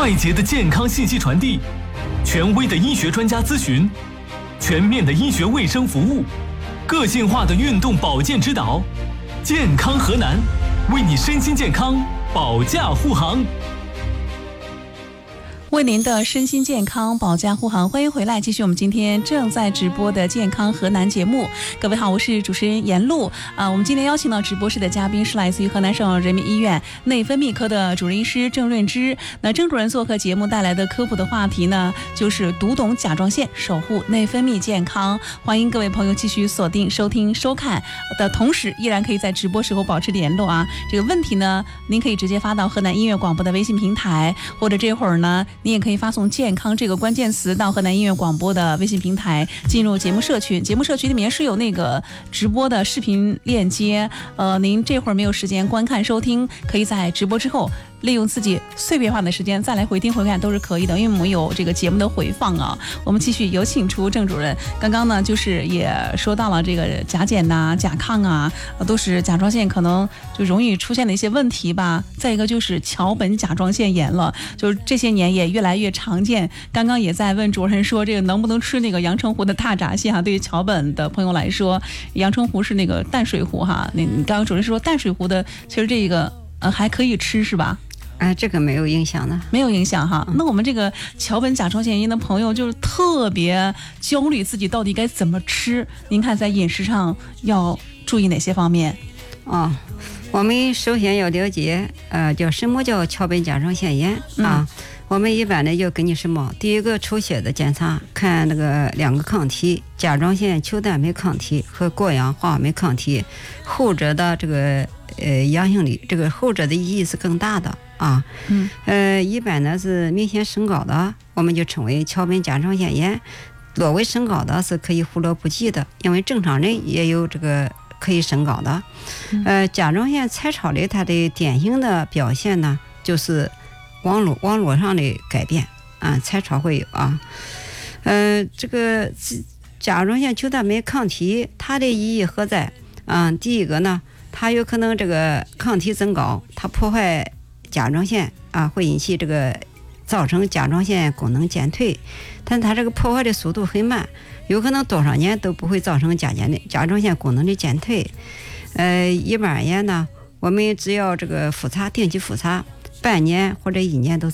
快捷的健康信息传递，权威的医学专家咨询，全面的医学卫生服务，个性化的运动保健指导。健康河南，为你身心健康保驾护航。 为您的身心健康保驾护航，欢迎回来，继续我们今天正在直播的健康河南节目。各位好，我是主持人严露我们今天邀请到直播室的嘉宾是来自于河南省人民医院内分泌科的主任医师郑润之。那郑主任做客节目带来的科普的话题呢，就是读懂甲状腺，守护内分泌健康。欢迎各位朋友继续锁定收听收看的同时，依然可以在直播时候保持联络啊。这个问题呢，您可以直接发到河南音乐广播的微信平台，或者这会儿呢，你也可以发送健康这个关键词到河南音乐广播的微信平台，进入节目社群。节目社群里面是有那个直播的视频链接，您这会儿没有时间观看收听，可以在直播之后利用自己碎片化的时间再来回听回看都是可以的，因为我们有这个节目的回放啊。我们继续有请出郑主任。刚刚呢，就是也说到了这个甲减呐、甲亢啊，都是甲状腺可能就容易出现的一些问题吧。再一个就是桥本甲状腺炎了，就是这些年也越来越常见。刚刚也在问主任说，这个能不能吃那个阳澄湖的大闸蟹哈？对于桥本的朋友来说，阳澄湖是那个淡水湖哈。你刚刚主任说淡水湖的，其实这个还可以吃是吧？ 这个没有影响的， 没有影响哈。那我们这个桥本甲状腺炎的朋友就是特别焦虑，自己到底该怎么吃？您看在饮食上要注意哪些方面？ 我们首先要了解，叫什么叫桥本甲状腺炎啊？我们一般呢要根据什么？第一个抽血的检查，看那个两个抗体，甲状腺球蛋白抗体和过氧化酶抗体，后者的这个阳性率，这个后者的意义是更大的啊。一般呢是明显升高的，我们就称为桥本甲状腺炎；略微升高的是可以忽略不计的，因为正常人也有这个可以升高的。甲状腺彩超的它的典型的表现呢，就是网络上的改变啊，彩超会有啊。这个甲状腺球蛋白抗体它的意义何在？第一个呢，它有可能这个抗体增高，它破坏甲状腺啊，会引起这个造成甲状腺功能减退，但它这个破坏的速度很慢，有可能多少年都不会造成甲状腺功能的减退。一般而言呢，我们只要这个复查，定期复查，半年或者1年都